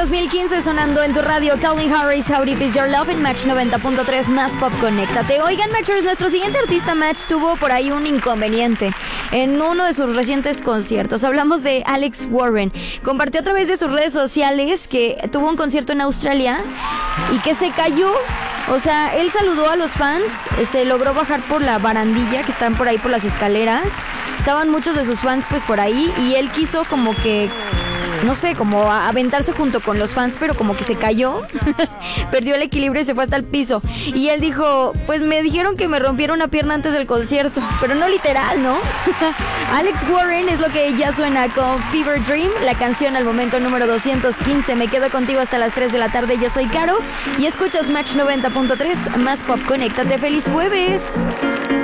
2015 sonando en tu radio. Calvin Harris, How Deep Is Your Love en Match 90.3 más Pop Conéctate. Oigan, Matchers, nuestro siguiente artista Match tuvo por ahí un inconveniente en uno de sus recientes conciertos. Hablamos de Alex Warren. Compartió a través de sus redes sociales que tuvo un concierto en Australia y que se cayó. O sea, él saludó a los fans, se logró bajar por la barandilla que están por ahí por las escaleras. Estaban muchos de sus fans pues por ahí y él quiso como que, no sé, como aventarse junto con los fans, pero como que se cayó, perdió el equilibrio y se fue hasta el piso. Y él dijo, pues me dijeron que me rompieron una pierna antes del concierto, pero no literal, ¿no? Alex Warren es lo que ya suena con Fever Dream, la canción al momento número 215. Me quedo contigo hasta las 3 de la tarde, yo soy Caro y escuchas Match 90.3 más Pop Conéctate. ¡Feliz jueves!